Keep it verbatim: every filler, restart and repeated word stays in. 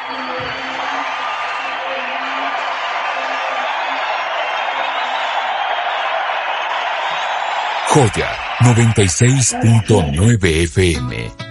Joya noventa y seis punto nueve F M.